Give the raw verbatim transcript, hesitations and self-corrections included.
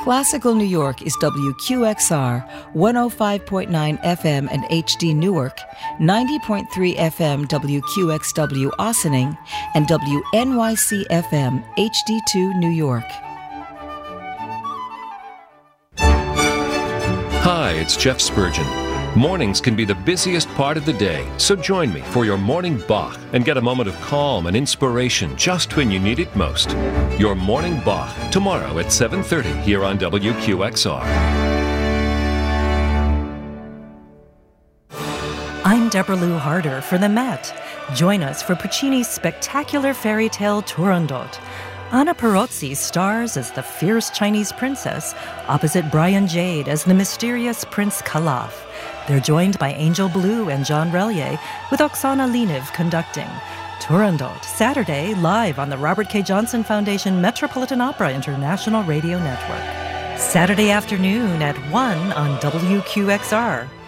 Classical New York is W Q X R, one oh five point nine F M and H D Newark, ninety point three F M W Q X W Ossining, and W N Y C F M H D two New York. Hi, it's Jeff Spurgeon. Mornings can be the busiest part of the day, so join me for your morning Bach and get a moment of calm and inspiration just when you need it most. Your Morning Bach, tomorrow at seven thirty here on W Q X R. I'm Deborah Lou Harder for the Met. Join us for Puccini's spectacular fairy tale Turandot. Anna Perozzi stars as the fierce Chinese princess, opposite Brian Jade as the mysterious Prince Calaf. They're joined by Angel Blue and John Relier, with Oksana Leniv conducting. Turandot, Saturday, live on the Robert K. Johnson Foundation Metropolitan Opera International Radio Network. Saturday afternoon at one on W Q X R.